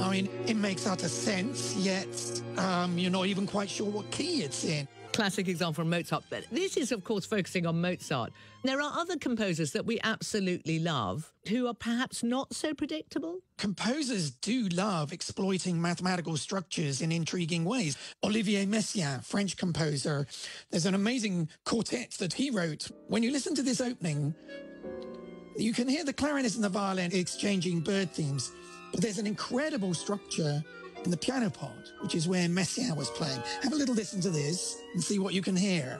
I mean, it makes utter sense, yet you're not even quite sure what key it's in. Classic example from Mozart. But this is, of course, focusing on Mozart. There are other composers that we absolutely love who are perhaps not so predictable. Composers do love exploiting mathematical structures in intriguing ways. Olivier Messiaen, French composer, there's an amazing quartet that he wrote. When you listen to this opening, you can hear the clarinet and the violin exchanging bird themes, but there's an incredible structure in the piano part, which is where Messiaen was playing. Have a little listen to this and see what you can hear.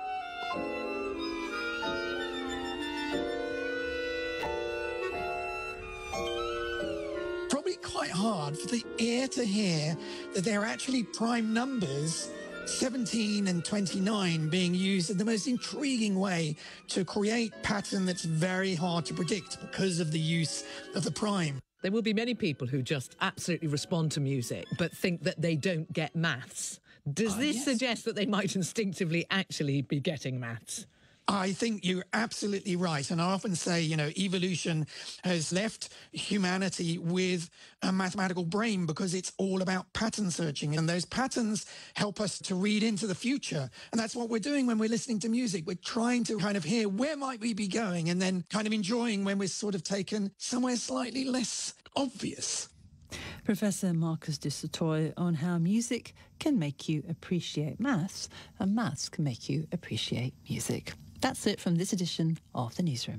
Probably quite hard for the ear to hear that they're actually prime numbers, 17 and 29, being used in the most intriguing way to create pattern that's very hard to predict because of the use of the prime. There will be many people who just absolutely respond to music but think that they don't get maths. Does this suggest that they might instinctively actually be getting maths? I think you're absolutely right. And I often say, you know, evolution has left humanity with a mathematical brain because it's all about pattern searching. And those patterns help us to read into the future. And that's what we're doing when we're listening to music. We're trying to kind of hear where might we be going and then kind of enjoying when we're sort of taken somewhere slightly less obvious. Professor Marcus du Sautoy on how music can make you appreciate maths and maths can make you appreciate music. That's it from this edition of The Newsroom.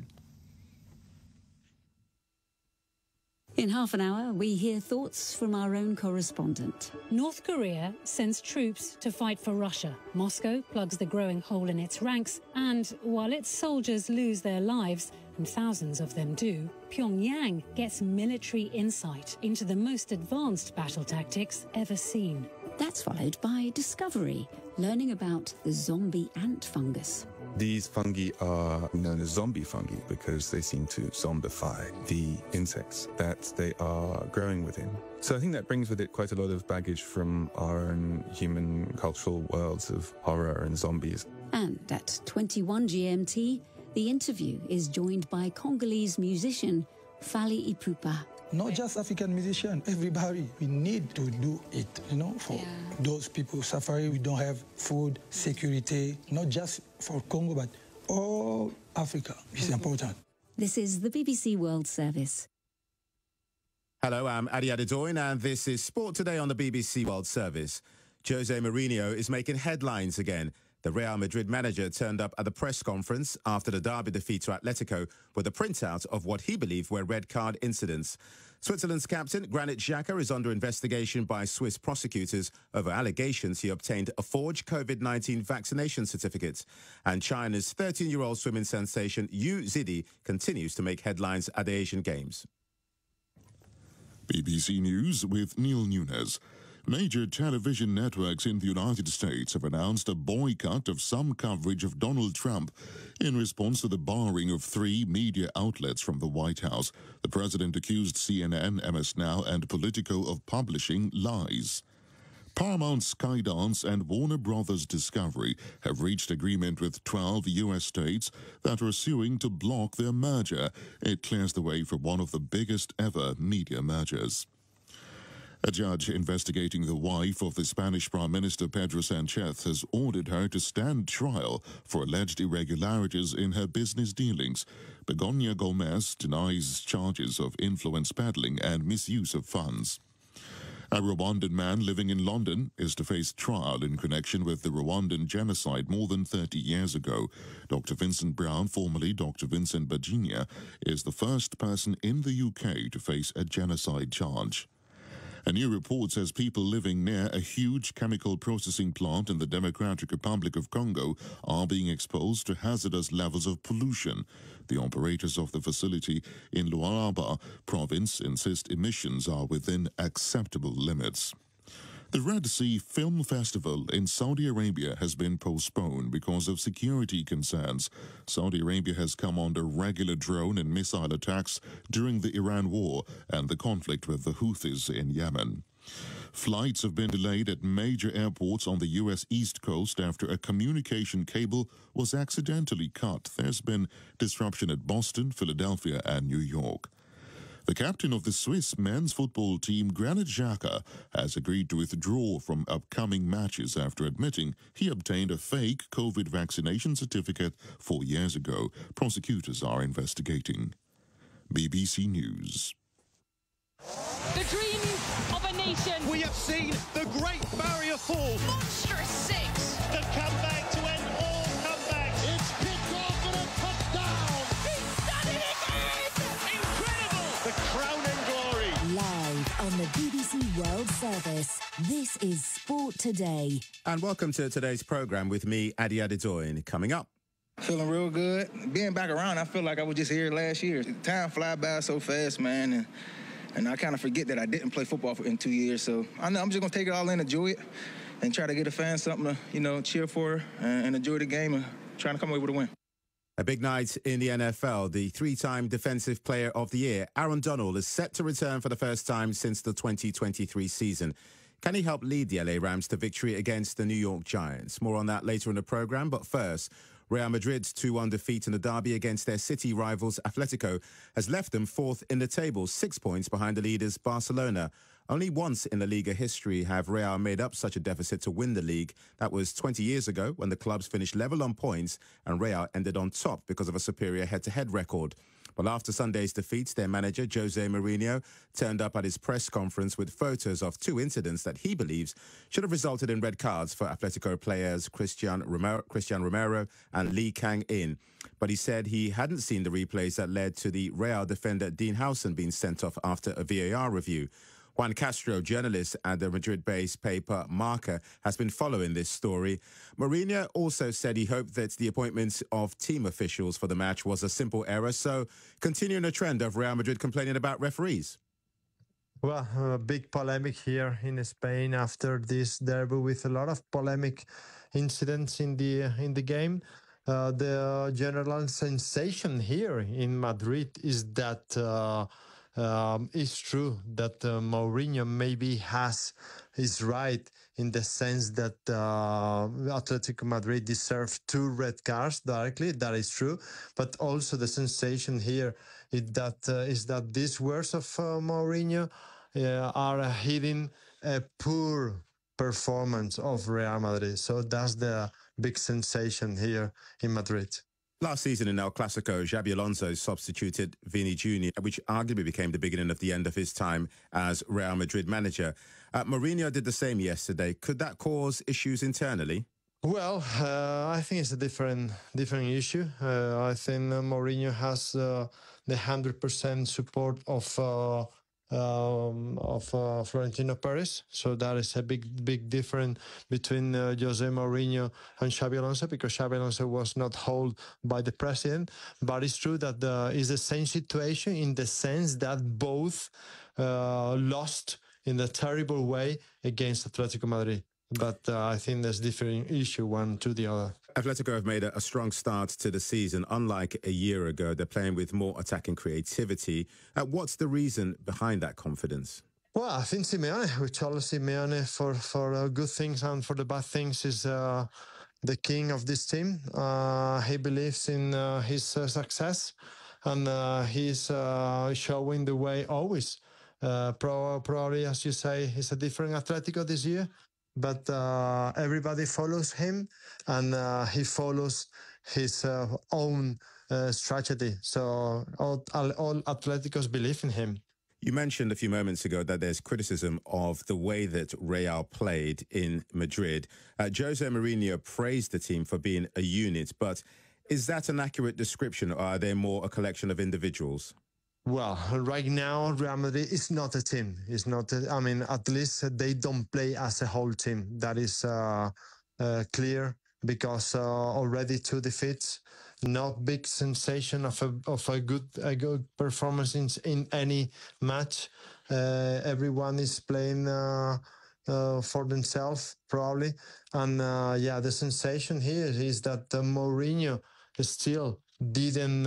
In half an hour, we hear thoughts from our own correspondent. North Korea sends troops to fight for Russia. Moscow plugs the growing hole in its ranks, and while its soldiers lose their lives, and thousands of them do, Pyongyang gets military insight into the most advanced battle tactics ever seen. That's followed by Discovery, learning about the zombie ant fungus. These fungi are known as zombie fungi because they seem to zombify the insects that they are growing within. So I think that brings with it quite a lot of baggage from our own human cultural worlds of horror and zombies. And at 21 GMT, The Interview is joined by Congolese musician Fally Ipupa. Not just African musicians, everybody, we need to do it, for those people suffering. We don't have food, security, not just for Congo, but all Africa is important. This is the BBC World Service. Hello, I'm Adi Adedoyin, and this is Sport Today on the BBC World Service. Jose Mourinho is making headlines again. The Real Madrid manager turned up at the press conference after the derby defeat to Atletico with a printout of what he believed were red card incidents. Switzerland's captain, Granit Xhaka, is under investigation by Swiss prosecutors over allegations he obtained a forged COVID-19 vaccination certificate. And China's 13-year-old swimming sensation Yu Zidi continues to make headlines at the Asian Games. BBC News with Neil Nunes. Major television networks in the United States have announced a boycott of some coverage of Donald Trump in response to the barring of 3 media outlets from the White House. The president accused CNN, MS Now, and Politico of publishing lies. Paramount, Skydance, and Warner Brothers Discovery have reached agreement with 12 U.S. states that are suing to block their merger. It clears the way for one of the biggest ever media mergers. A judge investigating the wife of the Spanish Prime Minister Pedro Sanchez has ordered her to stand trial for alleged irregularities in her business dealings. Begonia Gomez denies charges of influence peddling and misuse of funds. A Rwandan man living in London is to face trial in connection with the Rwandan genocide more than 30 years ago. Dr. Vincent Brown, formerly Dr. Vincent Bajinia, is the first person in the UK to face a genocide charge. A new report says people living near a huge chemical processing plant in the Democratic Republic of Congo are being exposed to hazardous levels of pollution. The operators of the facility in Lualaba province insist emissions are within acceptable limits. The Red Sea Film Festival in Saudi Arabia has been postponed because of security concerns. Saudi Arabia has come under regular drone and missile attacks during the Iran war and the conflict with the Houthis in Yemen. Flights have been delayed at major airports on the U.S. East Coast after a communication cable was accidentally cut. There's been disruption at Boston, Philadelphia, and New York. The captain of the Swiss men's football team, Granit Xhaka, has agreed to withdraw from upcoming matches after admitting he obtained a fake COVID vaccination certificate 4 years ago. Prosecutors are investigating. BBC News. The dream of a nation. We have seen the Great Barrier Fall. Monstrous six. The comeback to end all comebacks. It's kicked off and a touchdown. He's done it again. Incredible. The crowning glory. Live on the BBC World Service. This is Sport Today. And welcome to today's programme with me, Adi Adedoyin. Coming up. Feeling real good. Being back around, I feel like I was just here last year. Time fly by so fast, man. And I kind of forget that I didn't play football in 2 years. So I know I'm just going to take it all in, enjoy it, and try to get a fan something to, cheer for and enjoy the game and trying to come away with a win. A big night in the NFL. The three-time Defensive Player of the Year, Aaron Donald, is set to return for the first time since the 2023 season. Can he help lead the LA Rams to victory against the New York Giants? More on that later in the programme, but first, Real Madrid's 2-1 defeat in the derby against their city rivals Atletico has left them fourth in the table, 6 points behind the leaders Barcelona. Only once in La Liga history have Real made up such a deficit to win the league. That was 20 years ago when the clubs finished level on points and Real ended on top because of a superior head-to-head record. Well, after Sunday's defeats, their manager, Jose Mourinho, turned up at his press conference with photos of two incidents that he believes should have resulted in red cards for Atletico players Christian Romero and Lee Kang-in. But he said he hadn't seen the replays that led to the Real defender Dean Howson being sent off after a VAR review. Juan Castro, journalist at the Madrid-based paper Marca, has been following this story. Mourinho also said he hoped that the appointment of team officials for the match was a simple error, so continuing a trend of Real Madrid complaining about referees. Well, a big polemic here in Spain after this derby with a lot of polemic incidents in the game. The general sensation here in Madrid is that it's true that Mourinho maybe is right in the sense that Atletico Madrid deserved 2 red cards directly. That is true. But also the sensation here is that these words of Mourinho are hiding a poor performance of Real Madrid. So that's the big sensation here in Madrid. Last season in El Clasico, Xabi Alonso substituted Vini Jr., which arguably became the beginning of the end of his time as Real Madrid manager. Mourinho did the same yesterday. Could that cause issues internally? Well, I think it's a different issue. I think Mourinho has the 100% support of Florentino Perez, so that is a big difference between Jose Mourinho and Xabi Alonso, because Xabi Alonso was not held by the president. But it's true that it's the same situation in the sense that both lost in a terrible way against Atletico Madrid. But I think there's different issue one to the other. Atletico have made a strong start to the season. Unlike a year ago, they're playing with more attacking creativity. What's the reason behind that confidence? Well, I think Simeone, we told Simeone for good things and for the bad things, is the king of this team. He believes in his success, and he's showing the way always. Probably, as you say, he's a different Atletico this year. But everybody follows him, and he follows his own strategy. So all Atleticos believe in him. You mentioned a few moments ago that there's criticism of the way that Real played in Madrid. Jose Mourinho praised the team for being a unit, but is that an accurate description, or are they more a collection of individuals? Well, right now, Real Madrid is not a team. It's not. At least they don't play as a whole team. That is clear, because already 2 defeats, no big sensation of a good performance in any match. Everyone is playing for themselves, probably. And the sensation here is that Mourinho still didn't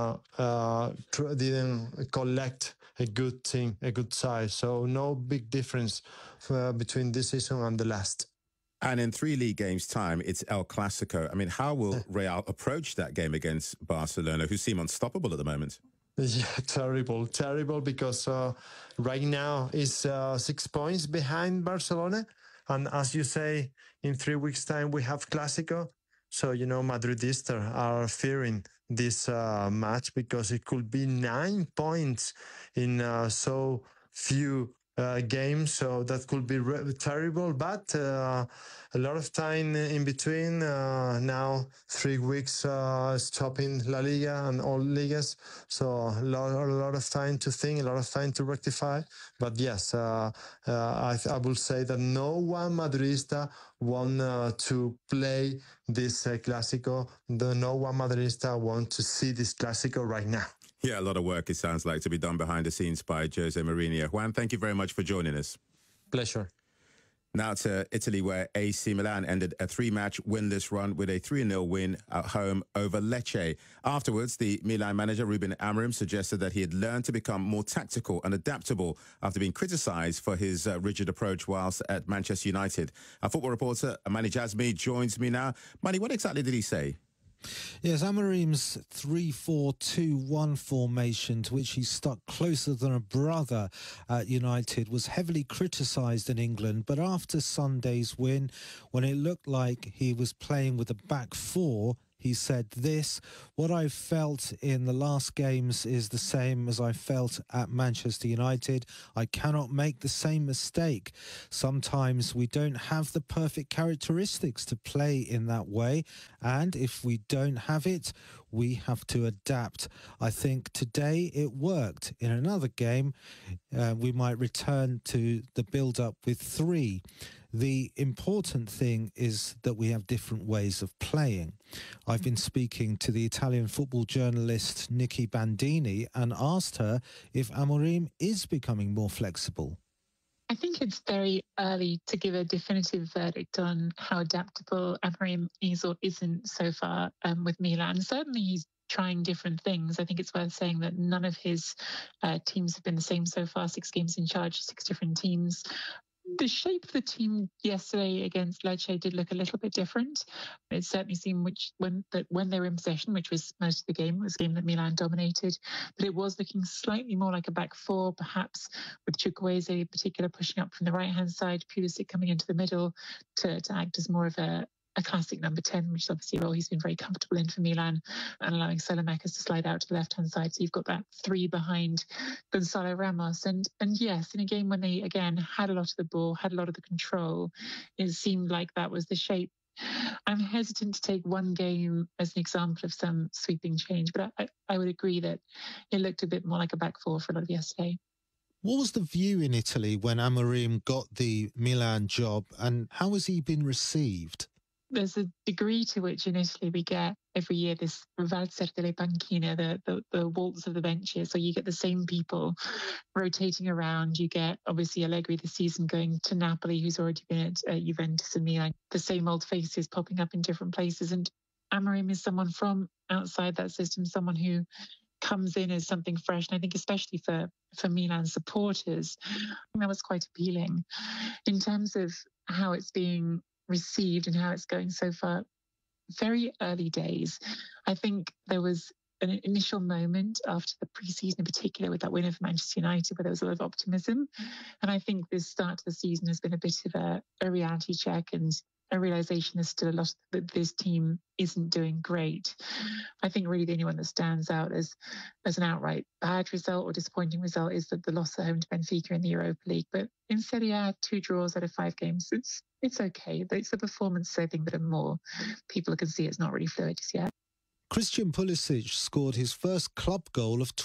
collect a good team, a good side. So no big difference between this season and the last. And in 3 league games' time, it's El Clasico. How will Real approach that game against Barcelona, who seem unstoppable at the moment? Yeah, terrible, because right now is 6 points behind Barcelona. And as you say, in 3 weeks' time, we have Clásico. So, Madridistas are fearing this match because it could be 9 points in so few games. So that could be terrible. But a lot of time in between. Now 3 weeks stopping La Liga and all ligas. So a lot of time to think, a lot of time to rectify. But yes, I will say that no one Madridista want to play this Clásico. No one Madridista want to see this Clásico right now. Yeah, a lot of work, it sounds like, to be done behind the scenes by Jose Mourinho. Juan, thank you very much for joining us. Pleasure. Now to Italy, where AC Milan ended a 3-match winless run with a 3-0 win at home over Lecce. Afterwards, the Milan manager, Ruben Amorim, suggested that he had learned to become more tactical and adaptable after being criticised for his rigid approach whilst at Manchester United. Our football reporter, Mani Jazmi, joins me now. Mani, what exactly did he say? Yes, Amorim's 3-4-2-1 formation, to which he stuck closer than a brother at United, was heavily criticised in England. But after Sunday's win, when it looked like he was playing with a back four, he said this: what I felt in the last games is the same as I felt at Manchester United. I cannot make the same mistake. Sometimes we don't have the perfect characteristics to play in that way, and if we don't have it, we have to adapt. I think today it worked. In another game, we might return to the build-up with 3. The important thing is that we have different ways of playing. I've been speaking to the Italian football journalist Nikki Bandini and asked her if Amorim is becoming more flexible. I think it's very early to give a definitive verdict on how adaptable Amorim is or isn't so far with Milan. Certainly he's trying different things. I think it's worth saying that none of his teams have been the same so far. 6 games in charge, 6 different teams. The shape of the team yesterday against Lecce did look a little bit different. It certainly seemed when they were in possession, which was most of the game, it was a game that Milan dominated, but it was looking slightly more like a back four, perhaps with Chukwueze in particular pushing up from the right-hand side, Pulisic coming into the middle to act as more of a classic number 10, which is obviously a role he's been very comfortable in for Milan, and allowing Salamakers to slide out to the left-hand side. So you've got that 3 behind Gonzalo Ramos. And yes, in a game when they, again, had a lot of the ball, had a lot of the control, it seemed like that was the shape. I'm hesitant to take one game as an example of some sweeping change, but I would agree that it looked a bit more like a back four for a lot of yesterday. What was the view in Italy when Amorim got the Milan job, and how has he been received? There's a degree to which in Italy we get every year this rivalzer delle panchine, the waltz of the benches. So you get the same people rotating around. You get obviously Allegri this season going to Napoli, who's already been at Juventus and Milan. The same old faces popping up in different places. And Amorim is someone from outside that system, someone who comes in as something fresh. And I think especially for Milan supporters, I think that was quite appealing. In terms of how it's being received and how it's going so far, very early days. I think there was an initial moment after the pre-season in particular with that win over Manchester United where there was a lot of optimism. And I think this start to the season has been a bit of a reality check and a realisation there's still a lot that this team isn't doing great. I think really the only one that stands out as an outright bad result or disappointing result is the loss at home to Benfica in the Europa League. But in Serie A, 2 draws out of 5 games, it's okay. But it's the performance, I think, that are more people can see it's not really fluid just yet. Christian Pulisic scored his first club goal of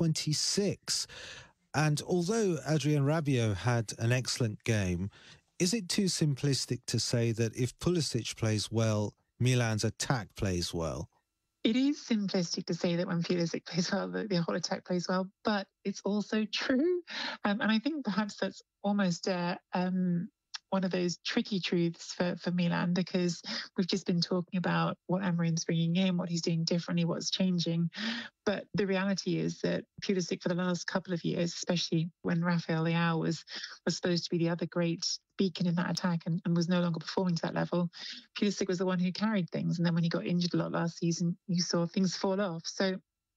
2026. And although Adrien Rabiot had an excellent game, is it too simplistic to say that if Pulisic plays well, Milan's attack plays well? It is simplistic to say that when Pulisic plays well, the whole attack plays well, but it's also true. And I think perhaps that's almost one of those tricky truths for Milan, because we've just been talking about what Amorim's bringing in, what he's doing differently, what's changing. But the reality is that Pulisic for the last couple of years, especially when Rafael Leao was supposed to be the other great beacon in that attack and was no longer performing to that level, Pulisic was the one who carried things. And then when he got injured a lot last season, you saw things fall off. So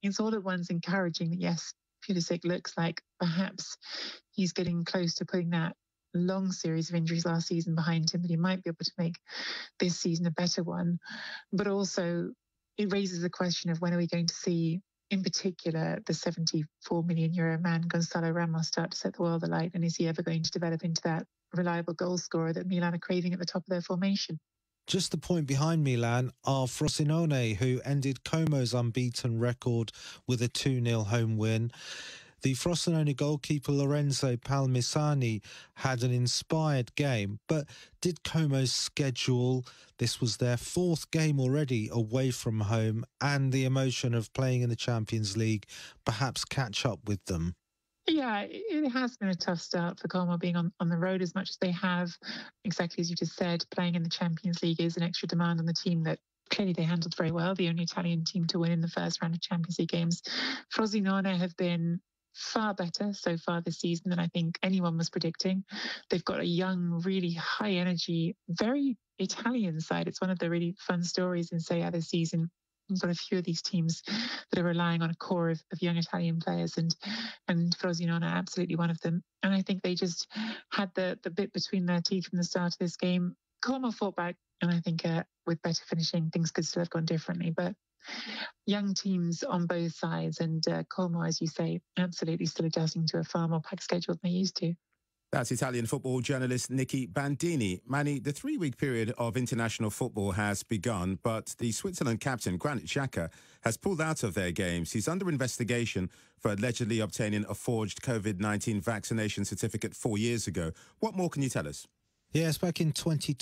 it's all at once encouraging that, yes, Pulisic looks like perhaps he's getting close to putting that long series of injuries last season behind him, that he might be able to make this season a better one. But also, it raises the question of when are we going to see, in particular, the 74 million euro man, Gonçalo Ramos, start to set the world alight? And is he ever going to develop into that reliable goal scorer that Milan are craving at the top of their formation? Just the point behind Milan are Frosinone, who ended Como's unbeaten record with a 2-0 home win. The Frosinone goalkeeper Lorenzo Palmisani had an inspired game, but did Como's schedule, this was their fourth game already away from home, and the emotion of playing in the Champions League perhaps catch up with them? Yeah, it has been a tough start for Como, being on the road as much as they have. Exactly as you just said, playing in the Champions League is an extra demand on the team that clearly they handled very well, the only Italian team to win in the first round of Champions League games. Frosinone have been far better so far this season than I think anyone was predicting. They've got a young, really high energy, very Italian side. It's one of the really fun stories in Serie A this season. We've got a few of these teams that are relying on a core of young Italian players, and Frosinone are absolutely one of them. And I think they just had the bit between their teeth from the start of this game. Como fought back, and I think with better finishing, things could still have gone differently. But young teams on both sides, and Como, as you say, absolutely still adjusting to a far more packed schedule than they used to. That's Italian football journalist Nicky Bandini. Manny, the 3-week period of international football has begun, but the Switzerland captain, Granit Xhaka, has pulled out of their games. He's under investigation for allegedly obtaining a forged COVID-19 vaccination certificate 4 years ago. What more can you tell us? Yes, back in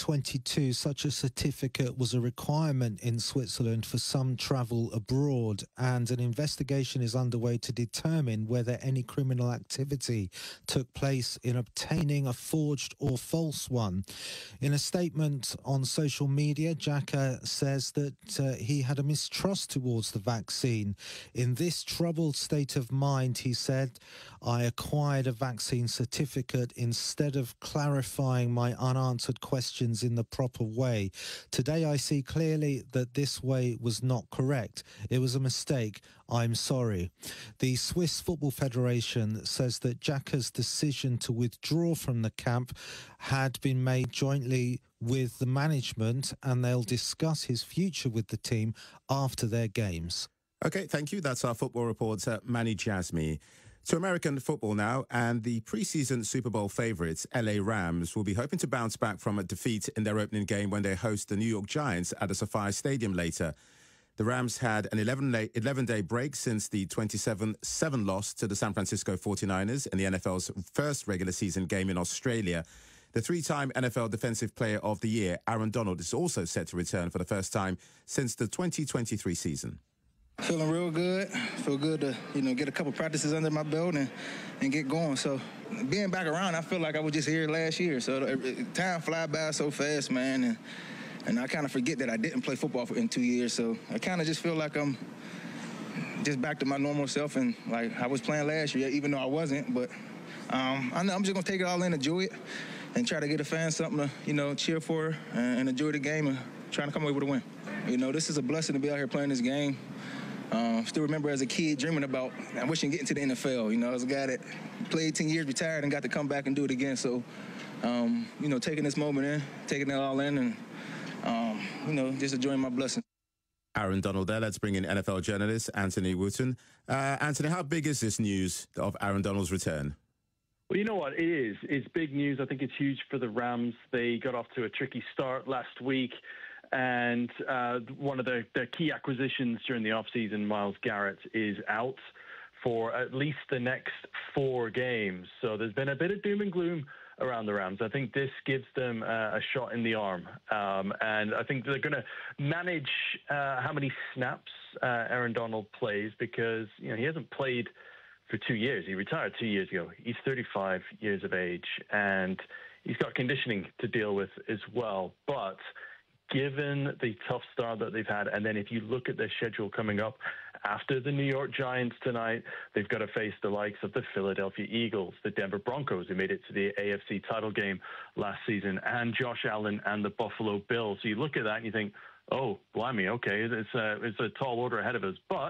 2022, such a certificate was a requirement in Switzerland for some travel abroad, and an investigation is underway to determine whether any criminal activity took place in obtaining a forged or false one. In a statement on social media, Xhaka says that he had a mistrust towards the vaccine. In this troubled state of mind, he said, I acquired a vaccine certificate instead of clarifying my unanswered questions in the proper way. Today I see clearly that this way was not correct. It was a mistake. I'm sorry. The Swiss Football Federation says that Xhaka's decision to withdraw from the camp had been made jointly with the management, and they'll discuss his future with the team after their games. OK, thank you. That's our football reporter, Manny Jasmi. To American football now, and the preseason Super Bowl favourites, LA Rams, will be hoping to bounce back from a defeat in their opening game when they host the New York Giants at the SoFi Stadium later. The Rams had an 11-day break since the 27-7 loss to the San Francisco 49ers in the NFL's first regular season game in Australia. The three-time NFL Defensive Player of the Year, Aaron Donald, is also set to return for the first time since the 2023 season. Feeling real good. Feel good to, get a couple practices under my belt and get going. So being back around, I feel like I was just here last year. So time fly by so fast, man. And I kind of forget that I didn't play football in 2 years. So I kind of just feel like I'm just back to my normal self and like I was playing last year, even though I wasn't. But I know I'm just going to take it all in, enjoy it, and try to get the fans something to, cheer for and enjoy the game and trying to come away with a win. This is a blessing to be out here playing this game. Still remember as a kid dreaming about, I wish I could get into the NFL. I was a guy that played 10 years, retired, and got to come back and do it again. So, taking this moment in, taking it all in, and, just enjoying my blessing. Aaron Donald there. Let's bring in NFL journalist Anthony Wooten. Anthony, how big is this news of Aaron Donald's return? Well, you know what? It is. It's big news. I think it's huge for the Rams. They got off to a tricky start last week. And one of the key acquisitions during the offseason, Myles Garrett, is out for at least the next 4 games. So there's been a bit of doom and gloom around the Rams. I think this gives them a shot in the arm. And I think they're going to manage how many snaps Aaron Donald plays because, he hasn't played for 2 years. He retired 2 years ago. He's 35 years of age, and he's got conditioning to deal with as well. But given the tough start that they've had, and then if you look at their schedule coming up after the New York Giants tonight, they've got to face the likes of the Philadelphia Eagles, the Denver Broncos, who made it to the AFC title game last season, and Josh Allen and the Buffalo Bills. So you look at that and you think, oh, blimey, okay, it's a tall order ahead of us. But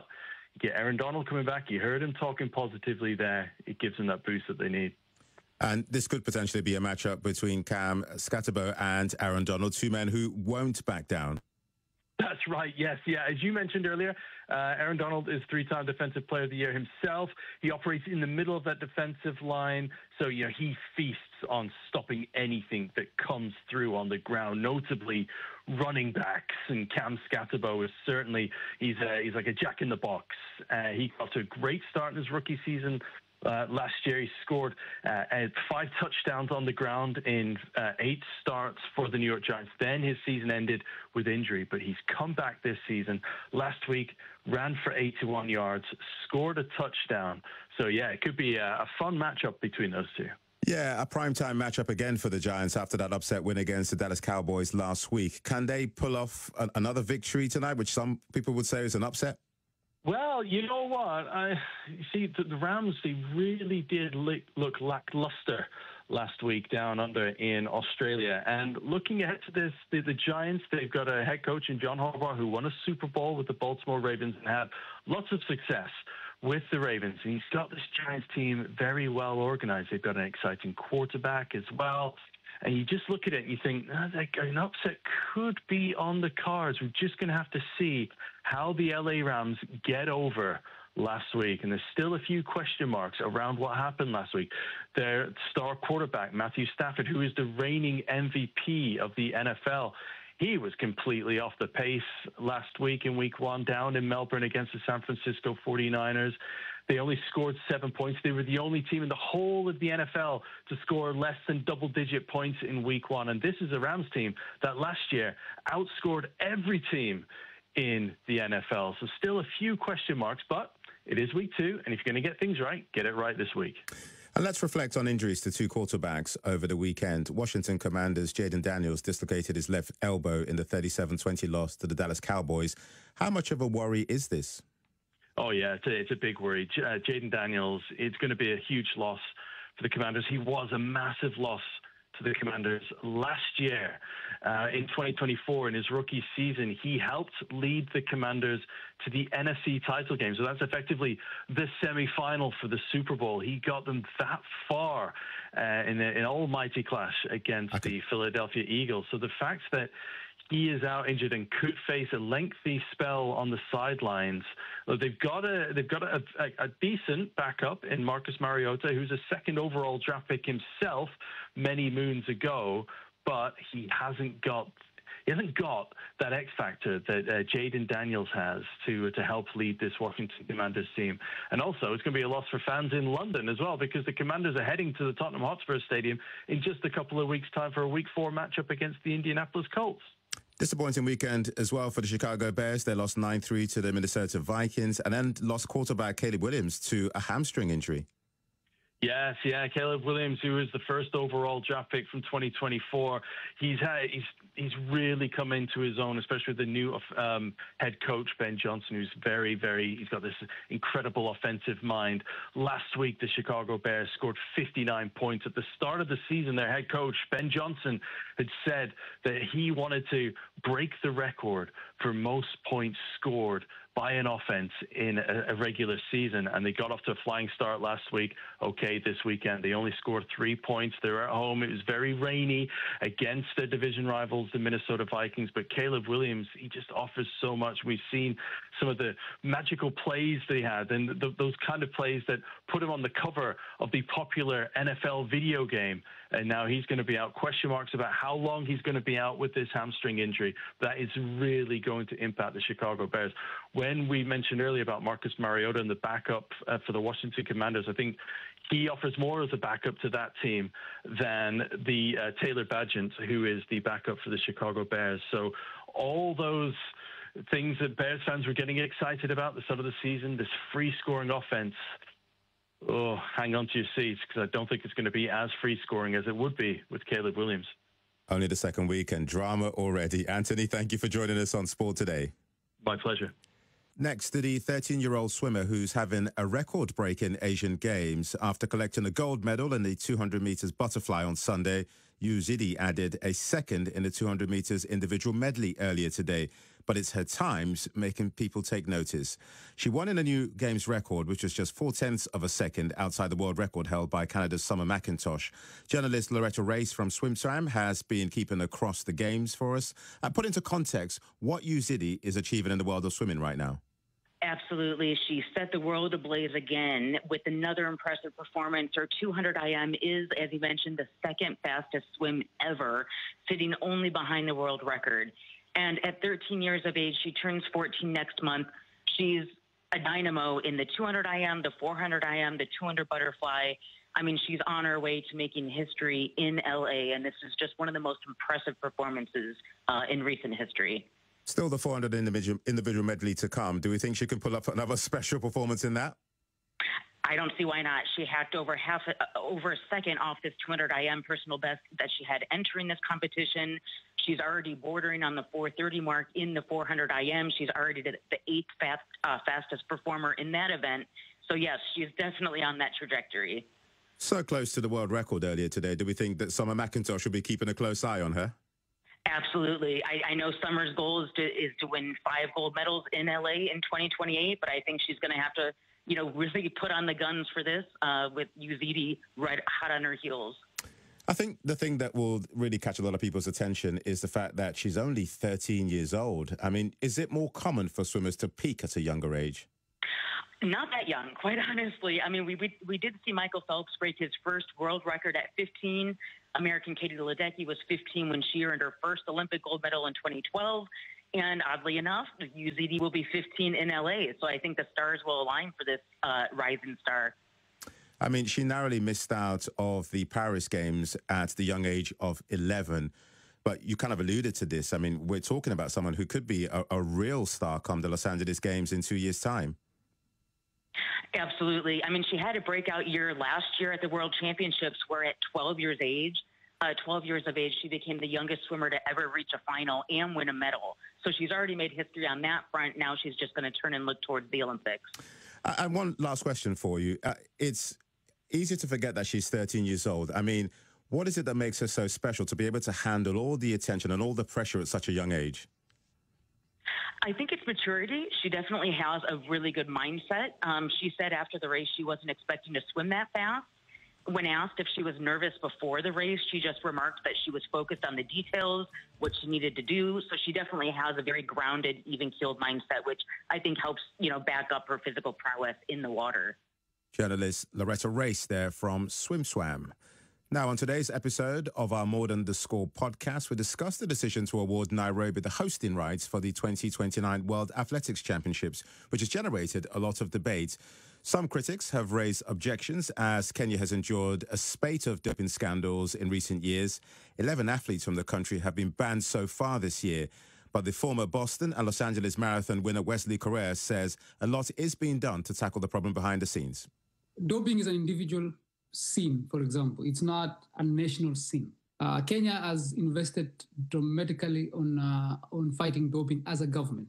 You get Aaron Donald coming back. You heard him talking positively there. It gives them that boost that they need. And this could potentially be a matchup between Cam Scatterbo and Aaron Donald, two men who won't back down. That's right, yes. Yeah, as you mentioned earlier, Aaron Donald is three-time Defensive Player of the Year himself. He operates in the middle of that defensive line, so he feasts on stopping anything that comes through on the ground, notably running backs. And Cam Scatterbo is certainly, he's like a jack in the box. He got to a great start in his rookie season. Last year, he scored 5 touchdowns on the ground in 8 starts for the New York Giants. Then his season ended with injury, but he's come back this season. Last week, ran for 81 yards, scored a touchdown. So, yeah, it could be a fun matchup between those two. Yeah, a primetime matchup again for the Giants after that upset win against the Dallas Cowboys last week. Can they pull off another victory tonight, which some people would say is an upset? Well, you know what? The Rams, they really did look lackluster last week down under in Australia. And looking ahead to this, the Giants, they've got a head coach in John Harbaugh who won a Super Bowl with the Baltimore Ravens and had lots of success with the Ravens. And he's got this Giants team very well organized. They've got an exciting quarterback as well. And you just look at it and you think, an upset could be on the cards. We're just going to have to see how the LA Rams get over last week. And there's still a few question marks around what happened last week. Their star quarterback, Matthew Stafford, who is the reigning MVP of the NFL, he was completely off the pace last week in week 1 down in Melbourne against the San Francisco 49ers. They only scored 7 points. They were the only team in the whole of the NFL to score less than double-digit points in week 1. And this is a Rams team that last year outscored every team in the NFL. So still a few question marks, but it is week 2. And if you're going to get things right, get it right this week. And let's reflect on injuries to 2 quarterbacks over the weekend. Washington Commanders' Jaden Daniels dislocated his left elbow in the 37-20 loss to the Dallas Cowboys. How much of a worry is this? Oh, yeah, it's a big worry. Jaden Daniels, it's going to be a huge loss for the Commanders. He was a massive loss to the Commanders last year. In 2024, in his rookie season, he helped lead the Commanders to the NFC title game. So that's effectively the semifinal for the Super Bowl. He got them that far in an almighty clash against the Philadelphia Eagles. So the fact that he is out injured and could face a lengthy spell on the sidelines. They've got a decent backup in Marcus Mariota, who's a second overall draft pick himself many moons ago, but he hasn't got that X factor that Jaden Daniels has to help lead this Washington Commanders team. And also, it's going to be a loss for fans in London as well, because the Commanders are heading to the Tottenham Hotspur Stadium in just a couple of weeks' time for a Week 4 matchup against the Indianapolis Colts. Disappointing weekend as well for the Chicago Bears. They lost 9-3 to the Minnesota Vikings and then lost quarterback Caleb Williams to a hamstring injury. Yes, Caleb Williams, who was the first overall draft pick from 2024, he's really come into his own, especially with the new head coach, Ben Johnson, who's he's got this incredible offensive mind. Last week, the Chicago Bears scored 59 points. At the start of the season, their head coach, Ben Johnson, had said that he wanted to break the record for most points scored by an offense in a regular season, and they got off to a flying start last week. Okay, this weekend they only scored 3 points. They were at home. It was very rainy against their division rivals, the Minnesota Vikings, but Caleb Williams, he just offers so much. We've seen some of the magical plays they had, and those kind of plays that put him on the cover of the popular NFL video game, and now he's going to be out. Question marks about how long he's going to be out with this hamstring injury. That is really going to impact the Chicago Bears. When we mentioned earlier about Marcus Mariota and the backup for the Washington Commanders, I think he offers more as a backup to that team than the Taylor Bagent, who is the backup for the Chicago Bears. So all those things that Bears fans were getting excited about at the start of the season, this free-scoring offense, hang on to your seats, because I don't think it's going to be as free-scoring as it would be with Caleb Williams. Only the second week and drama already. Anthony, thank you for joining us on Sport Today. My pleasure. Next to the 13-year-old swimmer who's having a record break in Asian Games after collecting a gold medal in the 200 meters butterfly on Sunday. Uzidi added a second in the 200 meters individual medley earlier today, but it's her times making people take notice. She won in a new games record, which was just 0.4 of a second outside the world record held by Canada's Summer McIntosh. Journalist Loretta Race from SwimSwam has been keeping across the games for us. Put into context what Uzidi is achieving in the world of swimming right now. Absolutely. She set the world ablaze again with another impressive performance. Her 200 IM is, as you mentioned, the second fastest swim ever, sitting only behind the world record. And at 13 years of age, she turns 14 next month. She's a dynamo in the 200 IM, the 400 IM, the 200 butterfly. I mean, she's on her way to making history in LA, and this is just one of the most impressive performances in recent history. Still the 400 individual medley to come. Do we think she can pull up another special performance in that? I don't see why not. She hacked over a second off this 200 IM personal best that she had entering this competition. She's already bordering on the 430 mark in the 400 IM. She's already the eighth fastest performer in that event. So yes, she's definitely on that trajectory. So close to the world record earlier today. Do we think that Summer McIntosh will be keeping a close eye on her? Absolutely. I know Summer's goal is to win 5 gold medals in LA in 2028, but I think she's going to have to, really put on the guns for this with Uzidi right hot on her heels. I think the thing that will really catch a lot of people's attention is the fact that she's only 13 years old. I mean, is it more common for swimmers to peak at a younger age? Not that young, quite honestly. I mean, we did see Michael Phelps break his first world record at 15. American Katie Ledecky was 15 when she earned her first Olympic gold medal in 2012. And oddly enough, Uzidi will be 15 in LA. So I think the stars will align for this rising star. I mean, she narrowly missed out of the Paris Games at the young age of 11. But you kind of alluded to this. I mean, we're talking about someone who could be a real star come the Los Angeles Games in 2 years' time. Absolutely. I mean, she had a breakout year last year at the World Championships where at 12 years of age, she became the youngest swimmer to ever reach a final and win a medal. So she's already made history on that front. Now she's just going to turn and look towards the Olympics. And one last question for you. It's easy to forget that she's 13 years old. I mean, what is it that makes her so special to be able to handle all the attention and all the pressure at such a young age? I think it's maturity. She definitely has a really good mindset. She said after the race she wasn't expecting to swim that fast. When asked if she was nervous before the race, she just remarked that she was focused on the details, what she needed to do. So she definitely has a very grounded, even-keeled mindset, which I think helps, back up her physical prowess in the water. Journalist Loretta Race there from SwimSwam. Now, on today's episode of our More Than the Score podcast, we discuss the decision to award Nairobi the hosting rights for the 2029 World Athletics Championships, which has generated a lot of debate. Some critics have raised objections as Kenya has endured a spate of doping scandals in recent years. 11 athletes from the country have been banned so far this year. But the former Boston and Los Angeles Marathon winner Wesley Correa says a lot is being done to tackle the problem behind the scenes. Doping is an individual sin, for example. It's not a national sin. Kenya has invested dramatically on fighting doping as a government.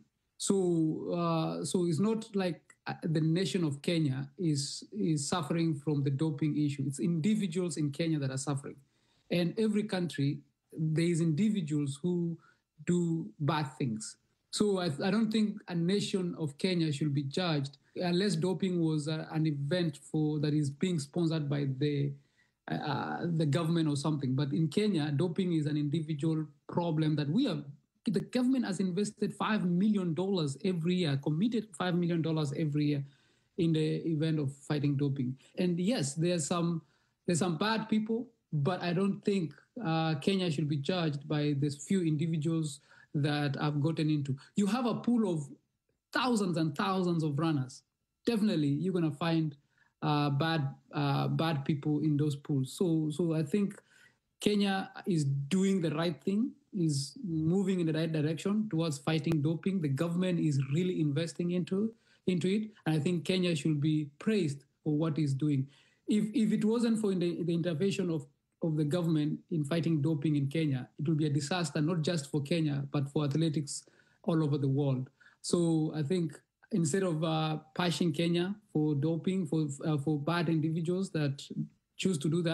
So it's not like the nation of Kenya is suffering from the doping issue. It's individuals in Kenya that are suffering. And every country, there is individuals who do bad things. So I don't think a nation of Kenya should be judged unless doping was an event that is being sponsored by the government or something. But in Kenya, doping is an individual problem that the government has invested $5 million every year, committed $5 million every year in the event of fighting doping. And yes, there's some bad people, but I don't think Kenya should be judged by these few individuals that have gotten into. You have a pool of thousands and thousands of runners. Definitely, you're going to find bad people in those pools. So I think Kenya is doing the right thing, is moving in the right direction towards fighting doping. The government is really investing into it, and I think Kenya should be praised for what it's doing. If it wasn't for the intervention of the government in fighting doping in Kenya, it would be a disaster, not just for Kenya, but for athletics all over the world. So I think instead of bashing Kenya for doping, for bad individuals that choose to do that,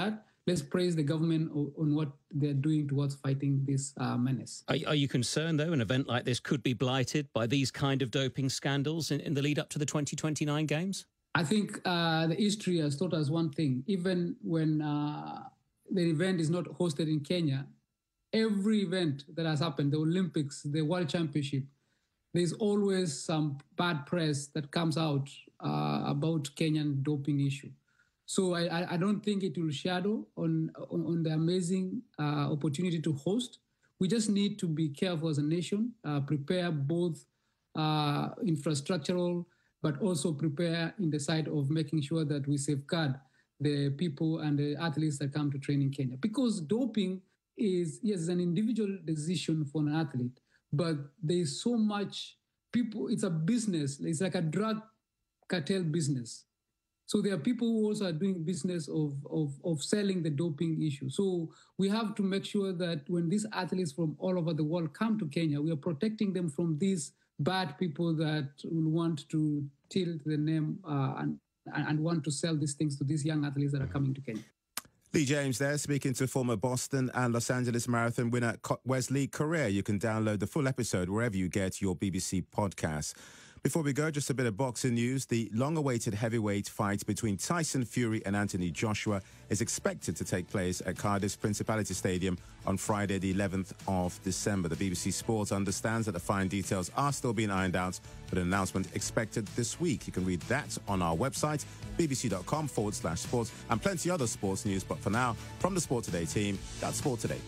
let's praise the government on what they're doing towards fighting this menace. Are you concerned, though, an event like this could be blighted by these kind of doping scandals in the lead up to the 2029 Games? I think the history has taught us one thing. Even when the event is not hosted in Kenya, every event that has happened, the Olympics, the World Championship, there's always some bad press that comes out about Kenyan doping issue. So I don't think it will shadow on the amazing opportunity to host. We just need to be careful as a nation, prepare both infrastructural, but also prepare in the side of making sure that we safeguard the people and the athletes that come to train in Kenya. Because doping is, yes, an individual decision for an athlete, but there's so much people, it's a business, it's like a drug cartel business. So there are people who also are doing business of selling the doping issue. So we have to make sure that when these athletes from all over the world come to Kenya, we are protecting them from these bad people that will want to tilt the name and want to sell these things to these young athletes that are coming to Kenya. Lee James there, speaking to former Boston and Los Angeles Marathon winner Wesley Correa. You can download the full episode wherever you get your BBC podcasts. Before we go, just a bit of boxing news. The long-awaited heavyweight fight between Tyson Fury and Anthony Joshua is expected to take place at Cardiff's Principality Stadium on Friday, the 11th of December. The BBC Sport understands that the fine details are still being ironed out, but an announcement expected this week. You can read that on our website, bbc.com/sports, and plenty other sports news. But for now, from the Sport Today team, that's Sport Today.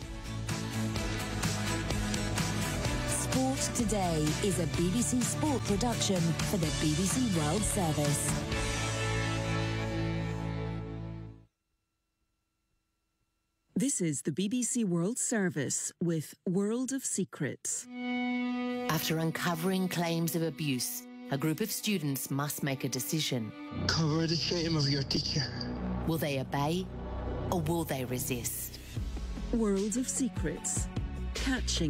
Sport Today is a BBC Sport production for the BBC World Service. This is the BBC World Service with World of Secrets. After uncovering claims of abuse, a group of students must make a decision. Cover the shame of your teacher. Will they obey or will they resist? World of Secrets. Catching